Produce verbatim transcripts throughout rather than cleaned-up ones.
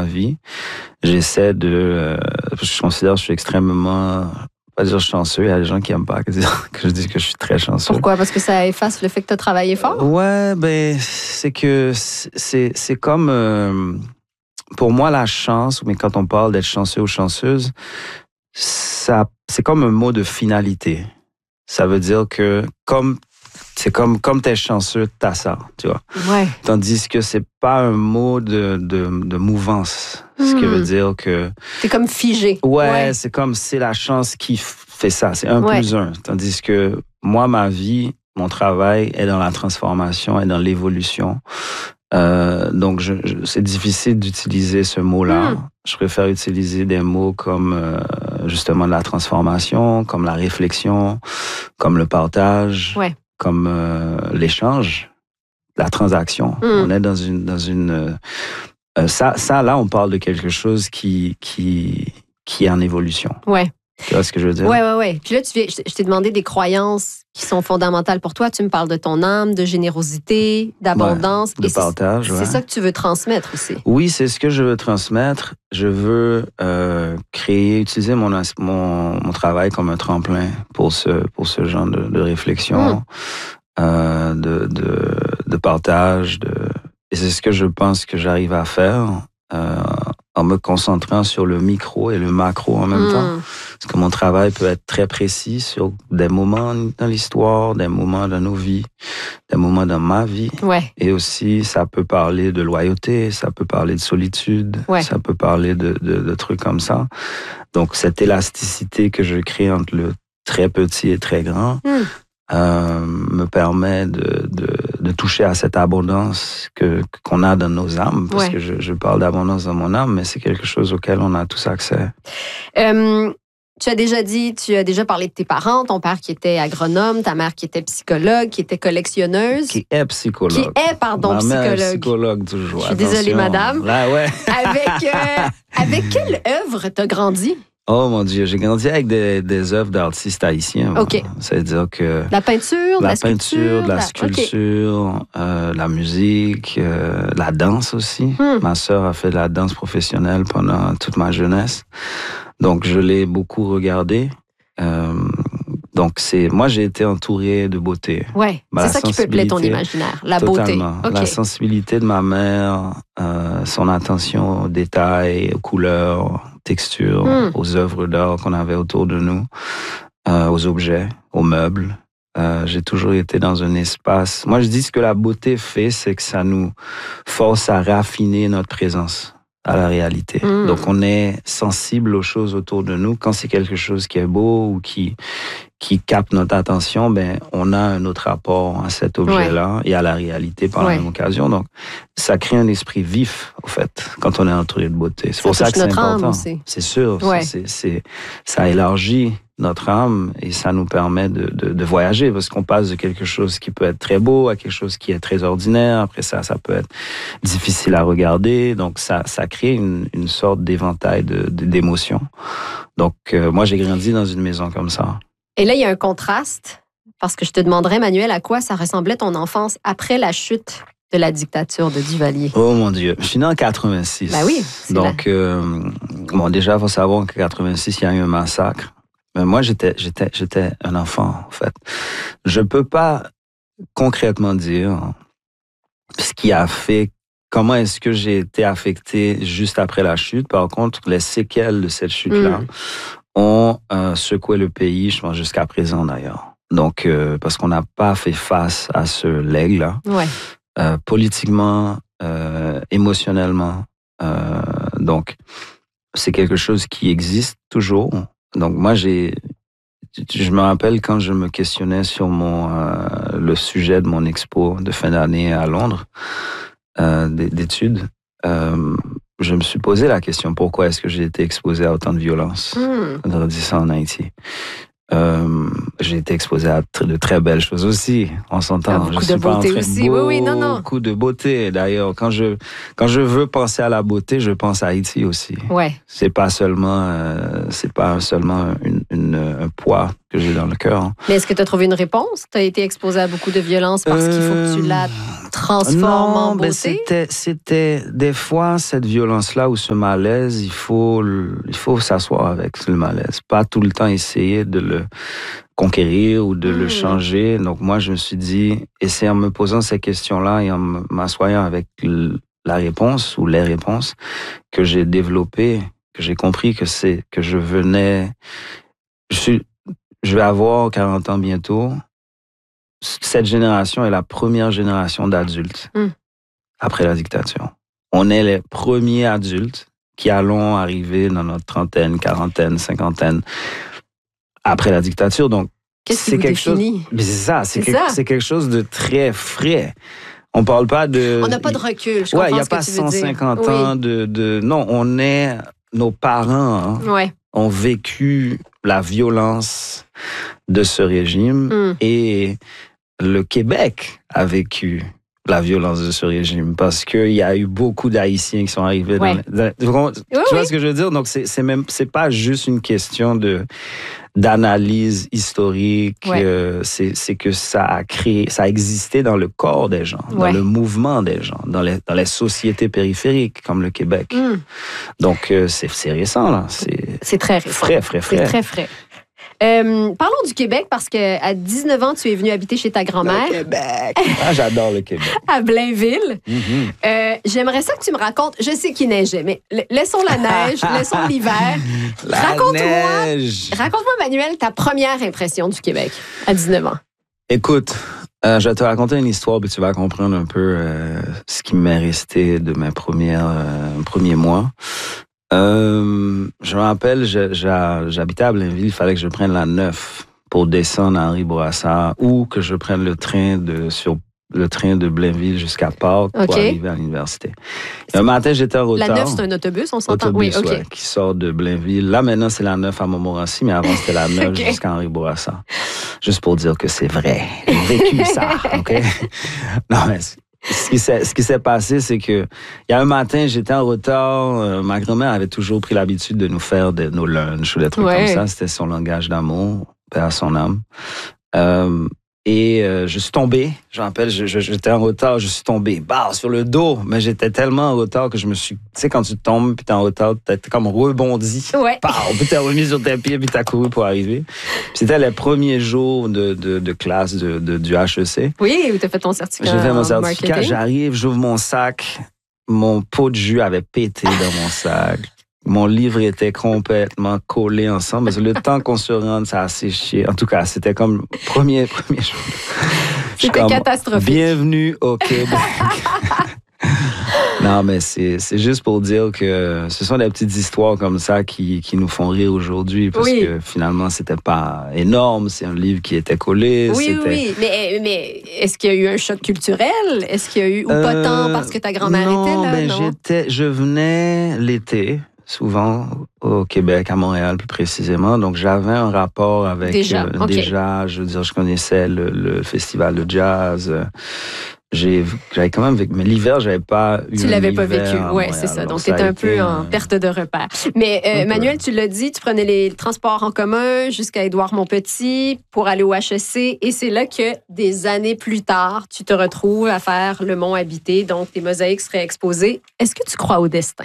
ma vie. J'essaie de... Euh, je considère que je suis extrêmement... Pas dire chanceux, il y a des gens qui n'aiment pas que, que je dise que je suis très chanceux. Pourquoi? Parce que ça efface le fait que tu as travaillé fort? Ouais, ben, c'est que c'est, c'est comme... Euh, pour moi, la chance, mais quand on parle d'être chanceux ou chanceuse, ça, c'est comme un mot de finalité. Ça veut dire que comme... C'est comme, comme t'es chanceux, t'as ça, tu vois. Ouais. Tandis que c'est pas un mot de, de, de mouvance. Mmh. Ce qui veut dire que... C'est comme figé. Ouais, ouais. c'est comme c'est la chance qui fait ça. C'est un ouais. plus un. Tandis que moi, ma vie, mon travail est dans la transformation, est dans l'évolution. Euh, donc, je, je, c'est difficile d'utiliser ce mot-là. Mmh. Je préfère utiliser des mots comme euh, justement la transformation, comme la réflexion, comme le partage. Ouais. Comme euh, l'échange, la transaction. Mm. On est dans une... Dans une euh, ça, ça, là, on parle de quelque chose qui, qui, qui est en évolution. Ouais. Tu vois ce que je veux dire? Oui, oui, oui. Puis là, tu viens, je t'ai demandé des croyances qui sont fondamentales pour toi. Tu me parles de ton âme, de générosité, d'abondance. Ouais, de et partage, c'est, ouais. c'est ça que tu veux transmettre aussi. Oui, c'est ce que je veux transmettre. Je veux euh, créer, utiliser mon, mon, mon travail comme un tremplin pour ce, pour ce genre de, de réflexion, mmh. euh, de, de, de partage. De... Et c'est ce que je pense que j'arrive à faire. Euh, en me concentrant sur le micro et le macro en même mmh. temps. Parce que mon travail peut être très précis sur des moments dans l'histoire, des moments dans nos vies, des moments dans ma vie. Ouais. Et aussi, ça peut parler de loyauté, ça peut parler de solitude, ouais. ça peut parler de, de, de trucs comme ça. Donc, cette élasticité que je crée entre le très petit et très grand mmh. euh, me permet de, de, de toucher à cette abondance que, qu'on a dans nos âmes. Parce ouais. que je, je parle d'abondance dans mon âme, mais c'est quelque chose auquel on a tous accès. Euh, tu as déjà dit, tu as déjà parlé de tes parents, ton père qui était agronome, ta mère qui était psychologue, qui était collectionneuse. Qui est psychologue. Qui est, pardon, Ma psychologue. Mère est psychologue toujours. Je suis Attention. désolée, madame. Là, ouais. avec, euh, avec quelle œuvre t'as grandi? Oh mon Dieu, j'ai grandi avec des, des œuvres d'artistes haïtiens. OK. C'est-à-dire que... La peinture, la, la peinture, sculpture, la la... sculpture, okay. euh, la musique, euh, la danse aussi. Hmm. Ma sœur a fait de la danse professionnelle pendant toute ma jeunesse. Donc, je l'ai beaucoup regardé. Euh, donc, c'est... Moi, j'ai été entouré de beauté. Ouais, bah, c'est ça qui peuplait ton imaginaire, la totalement. beauté. Okay. La sensibilité de ma mère, euh, son attention aux détails, aux couleurs, textures, mm. aux œuvres d'art qu'on avait autour de nous, euh, aux objets, aux meubles. Euh, j'ai toujours été dans un espace... Moi, je dis ce que la beauté fait, c'est que ça nous force à raffiner notre présence à la réalité. Mm. Donc, on est sensible aux choses autour de nous. Quand c'est quelque chose qui est beau ou qui, qui capte notre attention, ben, on a un autre rapport à cet objet-là ouais. et à la réalité par ouais. la même occasion. Donc, ça crée un esprit vif, au fait, quand on est entouré de beauté. C'est ça pour ça que c'est important. C'est sûr. Ouais. C'est, c'est, ça élargit notre âme et ça nous permet de, de, de voyager parce qu'on passe de quelque chose qui peut être très beau à quelque chose qui est très ordinaire. Après ça, ça peut être difficile à regarder. Donc, ça, ça crée une, une sorte d'éventail de, de, d'émotions. Donc, euh, moi, j'ai grandi dans une maison comme ça. Et là, il y a un contraste parce que je te demanderais, Manuel, à quoi ça ressemblait ton enfance après la chute de la dictature de Duvalier? Oh mon Dieu, je suis né en quatre-vingt-six. Ben oui. Donc, euh, bon, déjà, il faut savoir qu'en quatre-vingt-six, il y a eu un massacre. Mais moi, j'étais, j'étais, j'étais un enfant, en fait. Je peux pas concrètement dire ce qui a fait, comment est-ce que j'ai été affecté juste après la chute. Par contre, les séquelles de cette chute-là mm. ont euh, secoué le pays, je pense, jusqu'à présent d'ailleurs. Donc, euh, parce qu'on n'a pas fait face à ce legs-là. Ouais. Euh, politiquement, euh, émotionnellement. Euh, donc, c'est quelque chose qui existe toujours. Donc, moi, j'ai, je me rappelle quand je me questionnais sur mon, euh, le sujet de mon expo de fin d'année à Londres, euh, d'études, euh, je me suis posé la question, pourquoi est-ce que j'ai été exposé à autant de violence? Mm. On dit ça en Haïti. Euh, j'ai été exposé à de très belles choses aussi, on s'entend. Beaucoup je suis de pas beauté en train aussi, beau, oui, oui, non, non. Beaucoup de beauté. D'ailleurs, quand je, quand je veux penser à la beauté, je pense à Haïti aussi. Ouais. C'est pas seulement, euh, c'est pas seulement une, une, un poids que j'ai dans le cœur. Hein. Mais est-ce que tu as trouvé une réponse? Tu as été exposé à beaucoup de violence parce euh, qu'il faut que tu la transforme non, en beauté? Ben c'était, c'était des fois cette violence-là ou ce malaise, il faut, il faut s'asseoir avec le malaise. Pas tout le temps essayer de le conquérir ou de mmh. le changer. Donc moi, je me suis dit, et c'est en me posant ces questions-là et en m'assoyant avec la réponse ou les réponses que j'ai développé, que j'ai compris que c'est que je venais... Je, suis, je vais avoir quarante ans bientôt. Cette génération est la première génération d'adultes mmh. après la dictature. On est les premiers adultes qui allons arriver dans notre trentaine, quarantaine, cinquantaine après la dictature. Donc, Qu'est-ce c'est qui quelque chose. Mais c'est ça, c'est, c'est, que, ça. c'est quelque chose de très frais. On parle pas de. On n'a pas de recul. Je ouais, il n'y a pas cent cinquante ans oui. de, de. Non, on est. Nos parents hein, ouais. ont vécu la violence de ce régime mm. et le Québec a vécu la violence de ce régime parce qu'il y a eu beaucoup d'Haïtiens qui sont arrivés ouais. dans, dans... Tu, vois, oui, tu vois oui. ce que je veux dire? Donc, c'est, c'est même, c'est pas juste une question de, d'analyse historique. Ouais. Euh, c'est, c'est que ça a créé, ça a existé dans le corps des gens, ouais. dans le mouvement des gens, dans les, dans les sociétés périphériques comme le Québec. Mm. Donc, euh, c'est, c'est récent, là. C'est, c'est très récent. Frais, frais, frais. C'est très frais. Euh, parlons du Québec parce qu'à dix-neuf ans, tu es venu habiter chez ta grand-mère. Le Québec! Ah, j'adore le Québec. À Blainville. Mm-hmm. Euh, j'aimerais ça que tu me racontes. Je sais qu'il neigeait, mais laissons la neige, laissons l'hiver. La raconte-moi, neige! Raconte-moi, Manuel, ta première impression du Québec à dix-neuf ans. Écoute, euh, je vais te raconter une histoire, puis tu vas comprendre un peu euh, ce qui m'est resté de mes premières, euh, premiers mois. Euh, je me rappelle, je, je, j'habitais à Blainville, il fallait que je prenne la neuf pour descendre à Henri-Bourassa ou que je prenne le train de sur le train de Blainville jusqu'à Pâques okay. pour arriver à l'université. Et un matin, j'étais en retard. La neuf, c'est un autobus, on s'entend? Autobus, oui, OK. Ouais, qui sort de Blainville. Là, maintenant, c'est la neuf à Montmorency, mais avant, c'était la neuf okay. jusqu'à Henri-Bourassa. Juste pour dire que c'est vrai. J'ai vécu ça, OK? Non, mais... Ce qui, s'est, ce qui s'est passé, c'est que il y a un matin, j'étais en retard. Euh, ma grand-mère avait toujours pris l'habitude de nous faire de, nos lunchs ou des trucs ouais. comme ça. C'était son langage d'amour, paix à son âme. Euh, et euh, je suis tombé. Je me rappelle, je, je, j'étais en retard, je suis tombé, bah, sur le dos. Mais j'étais tellement en retard que je me suis... Tu sais, quand tu tombes, puis t'es en retard, t'es comme rebondi. Ouais. Bah, puis t'es remis sur tes pieds, puis t'as couru pour arriver. Puis c'était les premiers jours de, de, de classe de, de, du H E C. Oui, où t'as fait ton certificat. J'ai fait mon certificat, marketing. J'arrive, j'ouvre mon sac. Mon pot de jus avait pété dans mon sac. Mon livre était complètement collé ensemble. Parce que le temps qu'on se rende, ça a séché. En tout cas, c'était comme premier, premier jour. C'était comme, catastrophique. Bienvenue au Québec. Non, mais c'est, c'est juste pour dire que ce sont des petites histoires comme ça qui, qui nous font rire aujourd'hui. Parce oui. que finalement, c'était pas énorme. C'est un livre qui était collé. Oui, c'était... oui, mais, mais est-ce qu'il y a eu un choc culturel? Est-ce qu'il y a eu, ou euh, pas tant parce que ta grand-mère non, était là? Ben, non, j'étais, je venais l'été. Souvent au Québec, à Montréal plus précisément. Donc, j'avais un rapport avec... Déjà, euh, okay. déjà je veux dire, je connaissais le, le festival de jazz. J'ai, j'avais quand même vécu... Mais l'hiver, j'avais pas eu Tu l'avais pas vécu, oui, c'est ça. Donc, tu étais un peu en perte de repère. Mais euh, Manuel, tu l'as dit, tu prenais les transports en commun jusqu'à Édouard-Montpetit pour aller au H E C. Et c'est là que, des années plus tard, tu te retrouves à faire le Mont habité. Donc, tes mosaïques seraient exposées. Est-ce que tu crois au destin?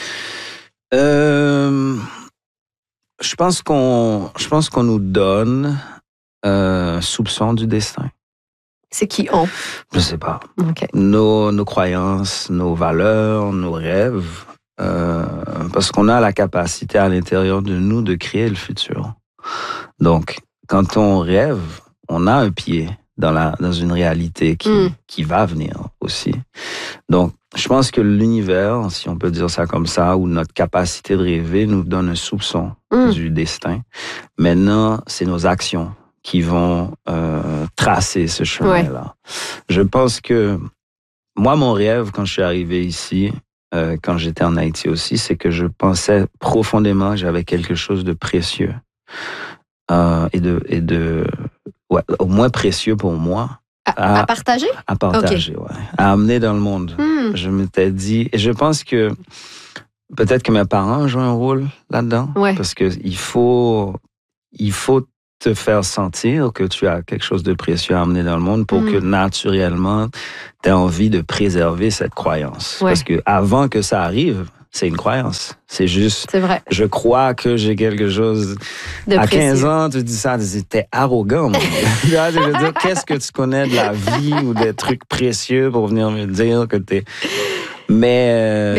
Euh, je pense qu'on, je pense qu'on nous donne euh, un soupçon du destin. C'est qui on? Je sais pas. Okay. Nos, nos croyances, nos valeurs, nos rêves, euh, parce qu'on a la capacité à l'intérieur de nous de créer le futur. Donc, quand on rêve, on a un pied dans la dans une réalité qui mm. qui va venir aussi. Donc, je pense que l'univers, si on peut dire ça comme ça, ou notre capacité de rêver nous donne un soupçon mm. du destin. Maintenant, c'est nos actions qui vont euh, tracer ce chemin-là. Ouais. Je pense que moi, mon rêve, quand je suis arrivé ici, euh, quand j'étais en Haïti aussi, c'est que je pensais profondément que j'avais quelque chose de précieux euh, et de... Et de ouais, au moins précieux pour moi. À, à, à partager? À partager, okay. ouais. À amener dans le monde. Mm. Je m'étais dit... Et je pense que peut-être que mes parents jouent un rôle là-dedans. Ouais. Parce qu'il faut... Il faut te faire sentir que tu as quelque chose de précieux à amener dans le monde pour mm. que naturellement, tu aies envie de préserver cette croyance. Ouais. Parce que avant que ça arrive, c'est une croyance. C'est juste, c'est vrai. Je crois que j'ai quelque chose. De à précieux. quinze ans, tu dis ça, t'es arrogant. Là, je veux dire, qu'est-ce que tu connais de la vie ou des trucs précieux pour venir me dire que t'es... Mais... Euh,